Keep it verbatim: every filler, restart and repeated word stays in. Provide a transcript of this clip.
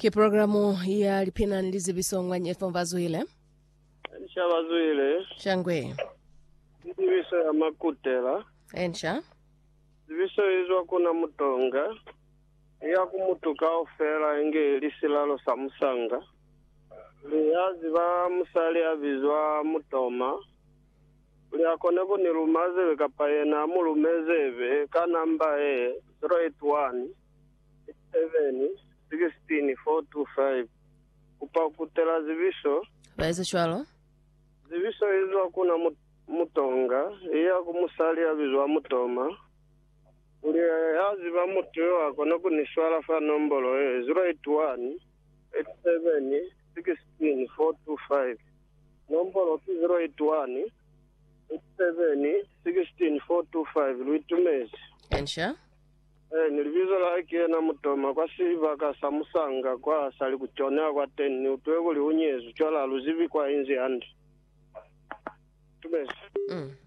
Ki programu ya lipina nilizibiso ngwanye fomvazuile. Nshabazuile. Shangwe. Zibiso ya makutela. Ensha. Zibiso izwa kuna mutonga. Ya kumutuka ofela inge lisilalo samusanga. Liyazi ba musali abizwa mutoma. Liakoneko nilumaze kapayena mulumezeve kanamba e zero eight one seven sixteen four two five. Upa kutela zibiso. Baeze chwalo. Zibiso izwa kuna mutonga. Iya kumusali abizwa mutoma. Uli yazi ba mutu wako naku niswala fa nombolo e zero eight one eight seven sixteen four two five. Nombolo ki zero eight one eight seven sixteen four two five luitumezi. Ensha. Eh nilivizo like na mutoma kwa siva ka samusanga kwa sali kuchonea kwa ten ni utweko liunyezu chola luzivi kwa inzi andi. Tumezi. Mm.